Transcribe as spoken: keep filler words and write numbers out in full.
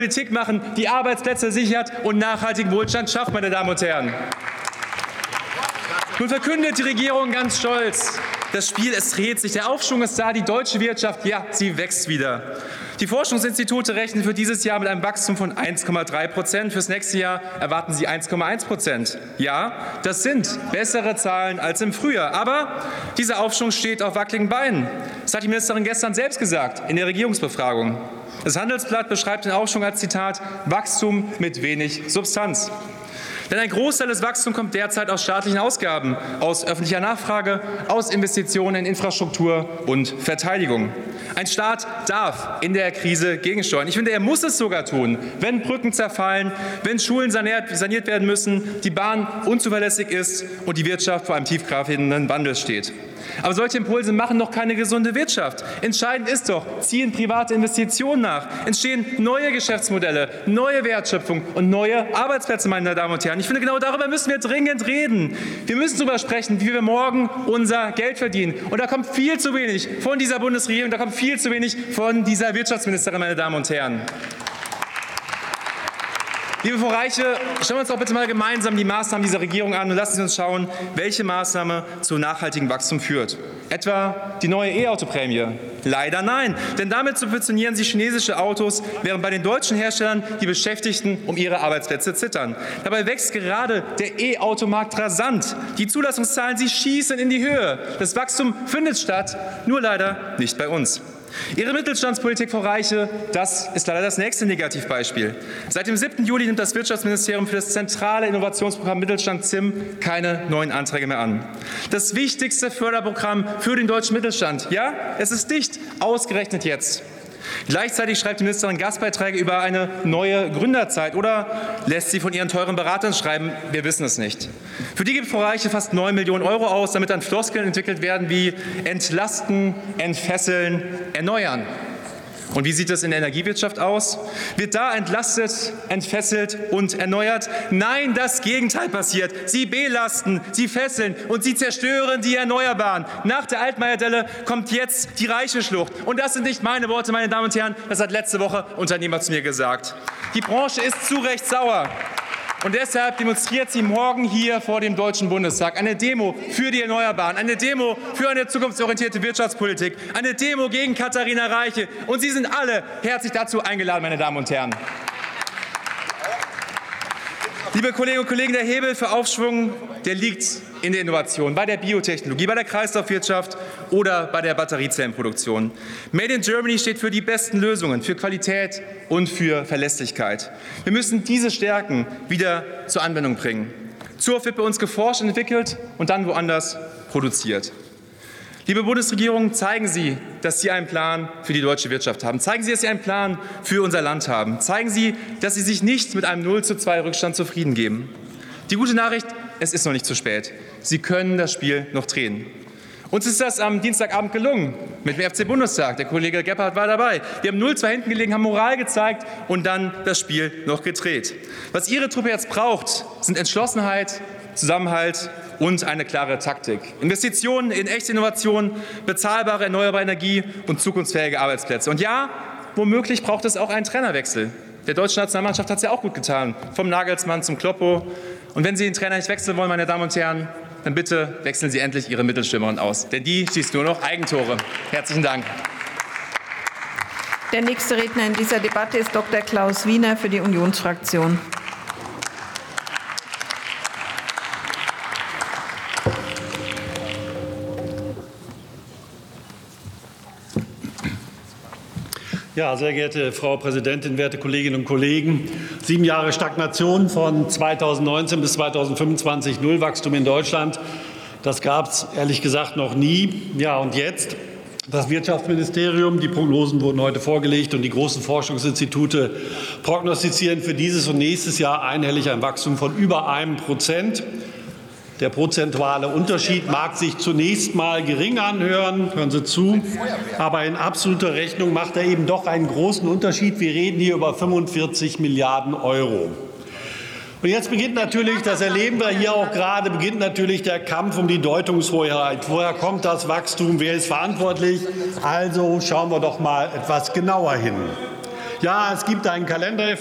Politik machen, die Arbeitsplätze sichert und nachhaltigen Wohlstand schafft, meine Damen und Herren. Nun verkündet die Regierung ganz stolz: Das Spiel, es dreht sich, der Aufschwung ist da, die deutsche Wirtschaft, ja, sie wächst wieder. Die Forschungsinstitute rechnen für dieses Jahr mit einem Wachstum von eins Komma drei Prozent. Fürs nächste Jahr erwarten sie eins Komma eins Prozent. Ja, das sind bessere Zahlen als im Frühjahr. Aber dieser Aufschwung steht auf wackeligen Beinen. Das hat die Ministerin gestern selbst gesagt in der Regierungsbefragung. Das Handelsblatt beschreibt den Aufschwung als Zitat Wachstum mit wenig Substanz. Denn ein Großteil des Wachstums kommt derzeit aus staatlichen Ausgaben, aus öffentlicher Nachfrage, aus Investitionen in Infrastruktur und Verteidigung. Ein Staat darf in der Krise gegensteuern. Ich finde, er muss es sogar tun, wenn Brücken zerfallen, wenn Schulen saniert, saniert werden müssen, die Bahn unzuverlässig ist und die Wirtschaft vor einem tiefgreifenden Wandel steht. Aber solche Impulse machen noch keine gesunde Wirtschaft. Entscheidend ist doch, ziehen private Investitionen nach, entstehen neue Geschäftsmodelle, neue Wertschöpfung und neue Arbeitsplätze, meine Damen und Herren. Ich finde, genau darüber müssen wir dringend reden. Wir müssen darüber sprechen, wie wir morgen unser Geld verdienen. Und da kommt viel zu wenig von dieser Bundesregierung, da kommt viel zu wenig von dieser Wirtschaftsministerin, meine Damen und Herren. Liebe Frau Reiche, schauen wir uns doch bitte mal gemeinsam die Maßnahmen dieser Regierung an und lassen Sie uns schauen, welche Maßnahme zu nachhaltigem Wachstum führt. Etwa die neue E-Auto-Prämie? Leider nein, denn damit subventionieren Sie chinesische Autos, während bei den deutschen Herstellern die Beschäftigten um ihre Arbeitsplätze zittern. Dabei wächst gerade der E-Auto-Markt rasant. Die Zulassungszahlen, sie schießen in die Höhe. Das Wachstum findet statt, nur leider nicht bei uns. Ihre Mittelstandspolitik, Frau Reiche, das ist leider das nächste Negativbeispiel. Seit dem siebten Juli nimmt das Wirtschaftsministerium für das zentrale Innovationsprogramm Mittelstand Z I M keine neuen Anträge mehr an. Das wichtigste Förderprogramm für den deutschen Mittelstand, ja, es ist dicht, ausgerechnet jetzt. Gleichzeitig schreibt die Ministerin Gastbeiträge über eine neue Gründerzeit oder lässt sie von ihren teuren Beratern schreiben, wir wissen es nicht. Für die gibt Frau Reiche fast neun Millionen Euro aus, damit dann Floskeln entwickelt werden wie entlasten, entfesseln, erneuern. Und wie sieht es in der Energiewirtschaft aus? Wird da entlastet, entfesselt und erneuert? Nein, das Gegenteil passiert. Sie belasten, sie fesseln und sie zerstören die Erneuerbaren. Nach der Altmaier-Delle kommt jetzt die Reiche-Schlucht. Und das sind nicht meine Worte, meine Damen und Herren. Das hat letzte Woche Unternehmer zu mir gesagt. Die Branche ist zu Recht sauer. Und deshalb demonstriert sie morgen hier vor dem Deutschen Bundestag. Eine Demo für die Erneuerbaren, eine Demo für eine zukunftsorientierte Wirtschaftspolitik, eine Demo gegen Katharina Reiche. Und Sie sind alle herzlich dazu eingeladen, meine Damen und Herren. Liebe Kolleginnen und Kollegen, der Hebel für Aufschwung, der liegt in der Innovation, bei der Biotechnologie, bei der Kreislaufwirtschaft oder bei der Batteriezellenproduktion. Made in Germany steht für die besten Lösungen, für Qualität und für Verlässlichkeit. Wir müssen diese Stärken wieder zur Anwendung bringen. Zu oft wird bei uns geforscht und entwickelt und dann woanders produziert. Liebe Bundesregierung, zeigen Sie, dass Sie einen Plan für die deutsche Wirtschaft haben. Zeigen Sie, dass Sie einen Plan für unser Land haben. Zeigen Sie, dass Sie sich nicht mit einem null zu zwei Rückstand zufrieden geben. Die gute Nachricht, es ist noch nicht zu spät. Sie können das Spiel noch drehen. Uns ist das am Dienstagabend gelungen mit dem F C Bundestag. Der Kollege Gebhardt war dabei. Wir haben null zu zwei hinten gelegen, haben Moral gezeigt und dann das Spiel noch gedreht. Was Ihre Truppe jetzt braucht, sind Entschlossenheit, Zusammenhalt und eine klare Taktik. Investitionen in echte Innovationen, bezahlbare erneuerbare Energie und zukunftsfähige Arbeitsplätze. Und ja, womöglich braucht es auch einen Trainerwechsel. Der deutschen Nationalmannschaft hat es ja auch gut getan, vom Nagelsmann zum Kloppo. Und wenn Sie den Trainer nicht wechseln wollen, meine Damen und Herren, dann bitte wechseln Sie endlich Ihre Mittelstürmerin aus. Denn die schießt nur noch Eigentore. Herzlichen Dank. Der nächste Redner in dieser Debatte ist Doktor Klaus Wiener für die Unionsfraktion. Ja, sehr geehrte Frau Präsidentin, werte Kolleginnen und Kollegen! Sieben Jahre Stagnation von zweitausendneunzehn bis zweitausendfünfundzwanzig, Nullwachstum in Deutschland. Das gab es ehrlich gesagt noch nie. Ja, und jetzt das Wirtschaftsministerium, die Prognosen wurden heute vorgelegt und die großen Forschungsinstitute prognostizieren für dieses und nächstes Jahr einhellig ein Wachstum von über einem Prozent. Der prozentuale Unterschied mag sich zunächst mal gering anhören, hören Sie zu, aber in absoluter Rechnung macht er eben doch einen großen Unterschied. Wir reden hier über fünfundvierzig Milliarden Euro. Und jetzt beginnt natürlich, das erleben wir hier auch gerade, beginnt natürlich der Kampf um die Deutungshoheit. Woher kommt das Wachstum? Wer ist verantwortlich? Also schauen wir doch mal etwas genauer hin. Ja, es gibt einen Kalendereffekt.